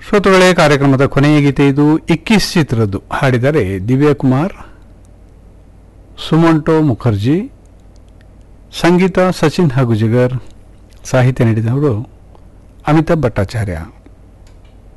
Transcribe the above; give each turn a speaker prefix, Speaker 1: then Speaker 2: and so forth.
Speaker 1: ಶ್ರೋತೃಗಳೇ, ಕಾರ್ಯಕ್ರಮದ ಕೊನೆಯ ಗೀತೆ ಇದು 21 ಚಿತ್ರದ್ದು. ಹಾಡಿದರೆ ದಿವ್ಯಕುಮಾರ್, ಸುಮಂಟೋ ಮುಖರ್ಜಿ, ಸಂಗೀತ ಸಚಿನ್ ಹಾಗೂ ಜಿಗರ್, ಸಾಹಿತ್ಯ ನೀಡಿದವರು ಅಮಿತಾಬ್ ಭಟ್ಟಾಚಾರ್ಯ.